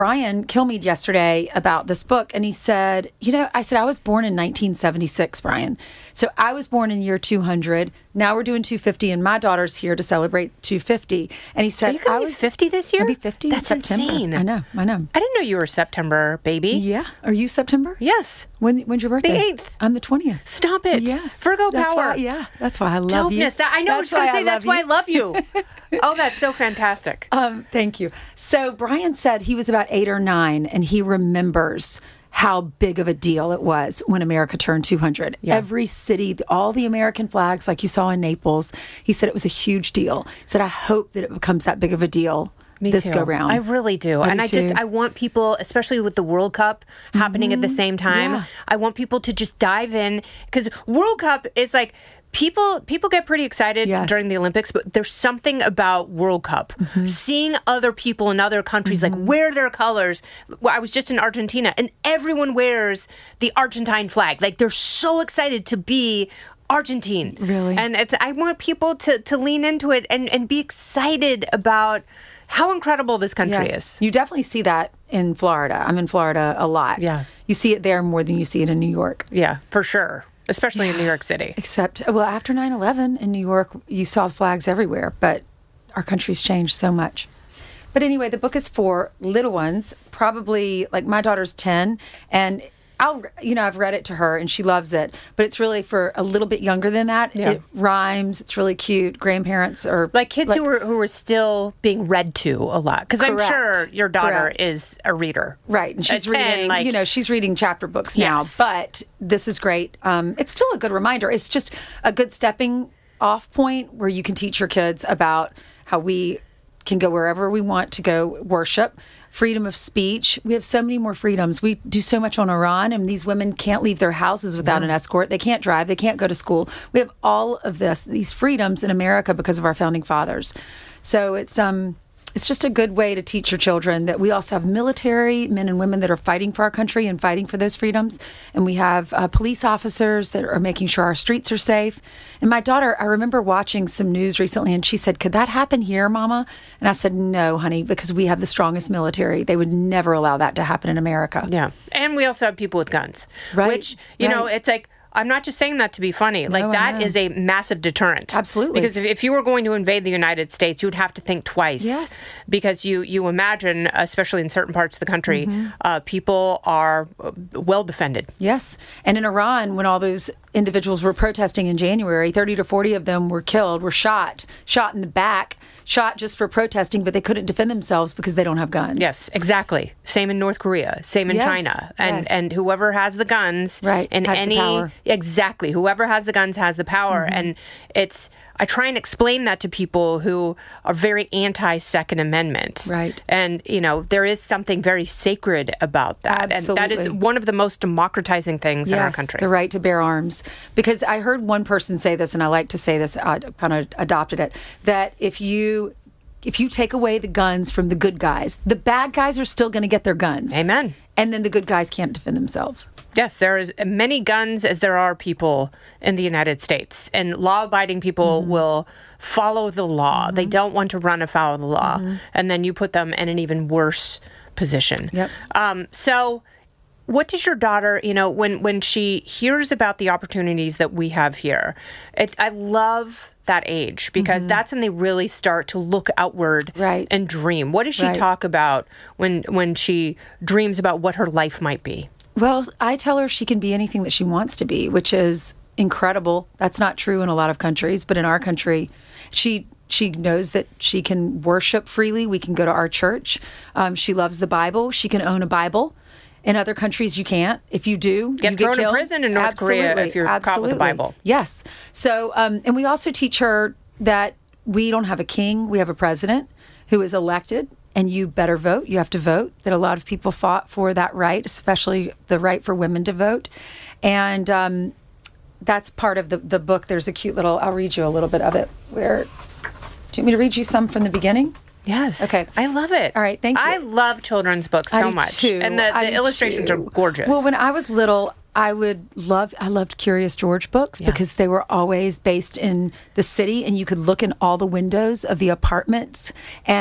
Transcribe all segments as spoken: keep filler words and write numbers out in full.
Brian Kilmeade yesterday about this book, and he said, you know, I said, I was born in nineteen seventy-six, Brian. So I was born in year two hundred. Now we're doing two fifty, and my daughter's here to celebrate two fifty. And he said, Are you going I to was be fifty this year? I'll be fifty That's in September. insane. I know, I know. I didn't know you were a September baby. Yeah. Are you September? Yes. When, when's your birthday? The eighth. I'm the twentieth. Stop it. Yes. Virgo That's power. Why, yeah. That's why I love you. Dopeness. That, I know. I was going to say, that's why I love you. Oh, that's so fantastic. Um, thank you. So Brian said he was about eight or nine, and he remembers how big of a deal it was when America turned two hundred. Yeah. Every city, all the American flags, like you saw in Naples, he said it was a huge deal. He said, I hope that it becomes that big of a deal Me this too. go round. I really do. I and do I just, too. I want people, especially with the World Cup happening at the same time, Yeah. I want people to just dive in, because World Cup is like, People people get pretty excited Yes. during the Olympics, but there's something about World Cup. Seeing other people in other countries like wear their colors. Well, I was just in Argentina, and everyone wears the Argentine flag. Like, they're so excited to be Argentine. Really? And it's, I want people to, to lean into it and, and be excited about how incredible this country Yes. is. You definitely see that in Florida. I'm in Florida a lot. Yeah. You see it there more than you see it in New York. Yeah, for sure. Especially in New York City. Except, well, after nine eleven in New York, you saw flags everywhere, but our country's changed so much. But anyway, the book is for little ones, probably like my daughter's ten, and I'll, you know, I've read it to her and she loves it, but it's really for a little bit younger than that. Yeah. It rhymes. It's really cute. Grandparents are Like kids who were who were still being read to a lot. Because I'm Correct. sure your daughter Correct. is a reader. Right, and she's At ten, reading, like- you know, she's reading chapter books now, Yes. but this is great. Um, it's still a good reminder. It's just a good stepping off point where you can teach your kids about how we can go wherever we want to go worship, freedom of speech. We have so many more freedoms. We do so much on Iran, and these women can't leave their houses without an escort. They can't drive. They can't go to school. We have all of this, these freedoms in America because of our founding fathers. So it's um. It's just a good way to teach your children that we also have military men and women that are fighting for our country and fighting for those freedoms. And we have uh, police officers that are making sure our streets are safe. And my daughter, I remember watching some news recently, and she said, could that happen here, Mama? And I said, no, honey, because we have the strongest military. They would never allow that to happen in America. Yeah. And we also have people with guns. Right, Which, you know, right. it's like, I'm not just saying that to be funny. No, like, I that know. is a massive deterrent. Absolutely. Because if, if you were going to invade the United States, you would have to think twice. Yes. Because you, you imagine, especially in certain parts of the country, Mm-hmm. uh, people are uh, well defended. Yes. And in Iran, when all those individuals were protesting in January, thirty to forty of them were killed, were shot, shot in the back, shot just for protesting, but they couldn't defend themselves because they don't have guns. Yes, exactly. Same in North Korea. Same in Yes, China. And yes. and whoever has the guns, Right, in has the any power. exactly, whoever has the guns has the power. Mm-hmm. And it's I try and explain that to people who are very anti-Second Amendment. Right. And, you know, there is something very sacred about that. And that is Absolutely. one of the most democratizing things in our Yes, country. the right to bear arms. Because I heard one person say this, and I like to say this, I kind of adopted it, that if you if you take away the guns from the good guys, the bad guys are still going to get their guns. Amen. And then the good guys can't defend themselves. Yes, there is as many guns as there are people in the United States. And law-abiding people Mm-hmm. will follow the law. Mm-hmm. They don't want to run afoul of the law. Mm-hmm. And then you put them in an even worse position. Yep. Um, so what does your daughter, you know, when, when she hears about the opportunities that we have here, it, I love that age because that's when they really start to look outward Right. and dream. What does she Right. talk about when when she dreams about what her life might be? Well, I tell her she can be anything that she wants to be, which is incredible. That's not true in a lot of countries, but in our country, she she knows that she can worship freely. We can go to our church. Um, she loves the Bible. She can own a Bible. In other countries, you can't. If you do, Get you thrown get in killed. prison in North Korea Absolutely, if you're caught with a absolutely. Bible. Yes. So, um, and we also teach her that we don't have a king. We have a president who is elected, and you better vote. You have to vote. That a lot of people fought for that right, especially the right for women to vote. And um, that's part of the, the book. There's a cute little, I'll read you a little bit of it. Where, do you want me to read you some from the beginning? Yes. Okay. I love it. All right, thank you. I love children's books I so do much. too. And the, I the do illustrations too. are gorgeous. Well, when I was little, I would love, I loved Curious George books Yeah. because they were always based in the city and you could look in all the windows of the apartments. And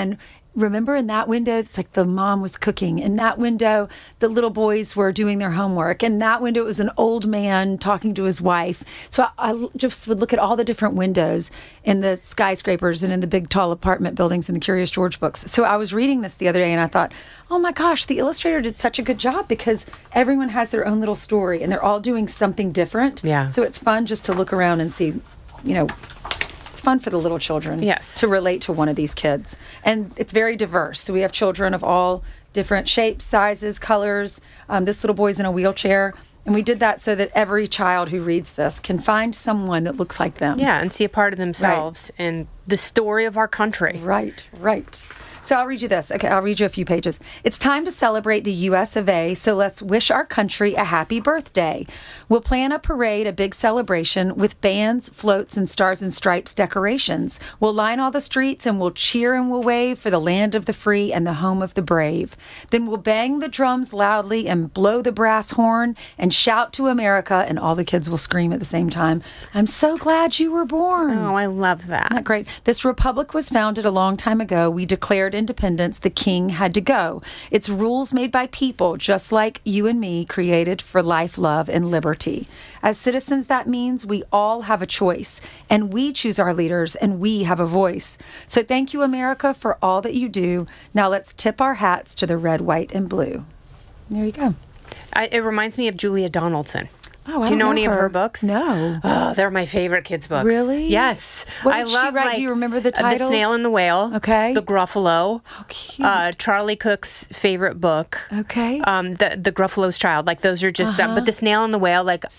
remember in that window, it's like the mom was cooking. In that window, the little boys were doing their homework. In that window, it was an old man talking to his wife. So I, I just would look at all the different windows in the skyscrapers and in the big, tall apartment buildings in the Curious George books. So I was reading this the other day and I thought, oh my gosh, the illustrator did such a good job because everyone has their own little story and they're all doing something different. Yeah. So it's fun just to look around and see, you know, it's fun for the little children yes. to relate to one of these kids. And it's very diverse. So we have children of all different shapes, sizes, colors. Um, this little boy's in a wheelchair. And we did that so that every child who reads this can find someone that looks like them. Yeah, and see a part of themselves right. in the story of our country. Right, right. So I'll read you this. Okay, I'll read you a few pages. It's time to celebrate the U S of A, so let's wish our country a happy birthday. We'll plan a parade, a big celebration with bands, floats, and stars and stripes decorations. We'll line all the streets and we'll cheer and we'll wave for the land of the free and the home of the brave. Then we'll bang the drums loudly and blow the brass horn and shout to America, and all the kids will scream at the same time, I'm so glad you were born. Oh, I love that. Isn't that great? This republic was founded a long time ago. We declared independence, the king had to go. It's rules made by people, just like you and me, created for life, love, and liberty. As citizens, that means we all have a choice, and we choose our leaders, and we have a voice. So thank you, America, for all that you do. Now let's tip our hats to the red, white, and blue. There you go. I, it reminds me of Julia Donaldson. Oh, I Do you know, know any her. of her books? No. Oh, they're my favorite kids' books. Really? Yes. What I did she love. write? Like, Do you remember the uh, titles? The Snail and the Whale. Okay. The Gruffalo. How cute. Uh, Charlie Cook's favorite book. Okay. Um, the the Gruffalo's Child. Like those are just. Uh-huh. Uh, but the Snail and the Whale. Like